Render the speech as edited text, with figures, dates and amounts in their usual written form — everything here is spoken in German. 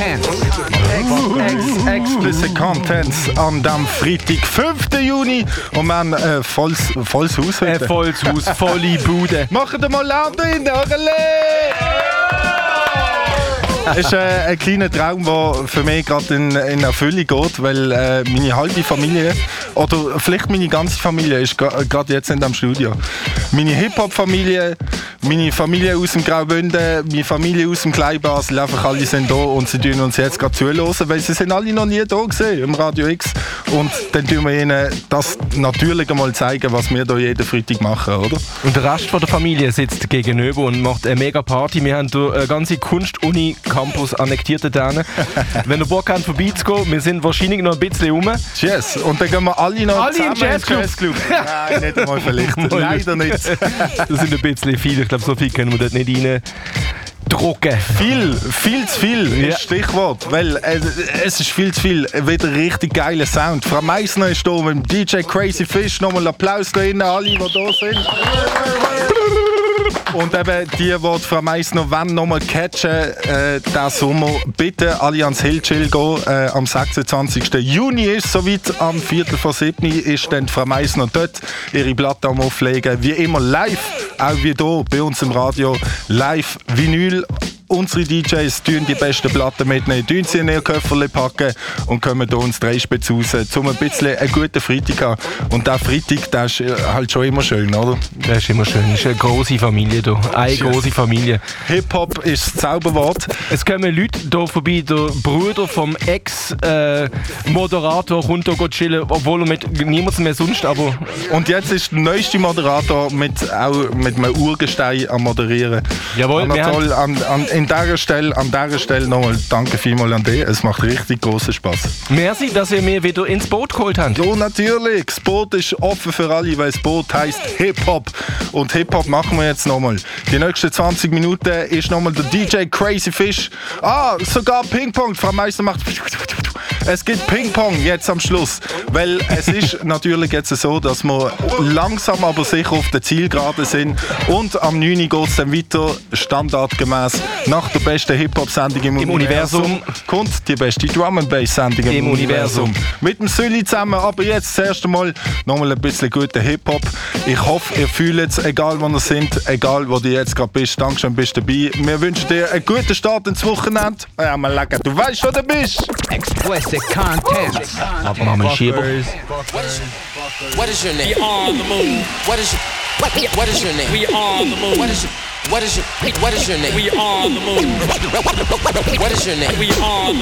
Explicit Contents an dem Freitag, 5. Juni. Und wir haben volles Haus heute. Volles Haus, volle Bude. Machen wir mal Lärm drin, Es ist ein kleiner Traum, der für mich gerade in Erfüllung geht, weil meine halbe Familie, oder vielleicht meine ganze Familie, ist gerade jetzt in diesem Studio. Meine Hip-Hop-Familie, meine Familie aus dem Graubünden, meine Familie aus dem Kleinbasel, einfach alle sind da und sie tun uns jetzt gerade zuhören, weil sie sind alle noch nie da gesehen im Radio X. Und dann tun wir ihnen das natürlich einmal zeigen, was wir hier jeden Freitag machen, oder? Und der Rest von der Familie sitzt gegenüber und macht eine mega Party. Wir haben hier eine ganze Kunst-Uni-Campus annektiert dort. Wenn ihr Bock habt, vorbeizugehen, wir sind wahrscheinlich noch ein bisschen rum. Yes, und dann gehen wir alle noch alle zusammen im Jazzclub. Nein, nicht einmal vielleicht. Leider nicht. Das sind ein bisschen viele. Ich glaube, so viel können wir dort nicht rein drucken. Viel zu viel ist Stichwort, weil es ist viel zu viel. Wieder richtig geiler Sound. Frau Meissner ist da mit dem DJ Crazy Fish. Nochmal Applaus da innen, alle, die da sind. Und eben die Frau Meissner nochmal catchen, diesen Sommer, bitte alle ans Hillchill gehen. Am 26. Juni ist es soweit, am 6:45 ist dann Frau Meissner dort, ihre Platte am Auflegen. Wie immer live, auch wie hier bei uns im Radio, live Vinyl. Unsere DJs tun die besten Platten mitnehmen, tun sie in ihr Köfferchen packen und kommen hier uns Dreispitz raus, um ein bisschen einen guten Freitag zu haben. Und der Freitag, der ist halt schon immer schön, oder? Der ist immer schön. Es ist eine grosse Familie hier. Eine grosse Familie. Hip-Hop ist das Zauberwort. Es kommen Leute hier vorbei, der Bruder vom Ex-Moderator kommt hier chillen, obwohl er mit niemandem mehr sonst, aber... Und jetzt ist der neueste Moderator mit einem Urgestein am Moderieren. Jawohl, Anatol, an dieser Stelle nochmal danke vielmals an dich. Es macht richtig großen Spaß. Merci, dass ihr mir wieder ins Boot geholt habt. Ja, natürlich. Das Boot ist offen für alle, weil das Boot heisst Hip-Hop. Und Hip-Hop machen wir jetzt nochmal. Die nächsten 20 Minuten ist nochmal der DJ Crazy Fish. Sogar Ping-Pong. Frau Meissner macht... Es gibt Ping-Pong jetzt am Schluss, weil es ist natürlich jetzt so, dass wir langsam aber sicher auf der Zielgerade sind und am 9. geht es dann weiter, standardgemäß. Nach der besten Hip-Hop-Sendung im Universum kommt die beste Drum-and-Bass-Sendung im Universum. Mit dem Sully zusammen, aber jetzt das erste Mal nochmal ein bisschen guter Hip-Hop. Ich hoffe, ihr fühlt es, egal wo ihr seid, egal wo du jetzt gerade bist, Dankeschön, bist dabei. Wir wünschen dir einen guten Start ins Wochenende. Ja, mal lecker, du weißt, wo du bist. Explicit content. Mama Schieber. What is your name? We are the moon. What is your name? We are the moon. What is your name? We are the moon. What is your name? We are the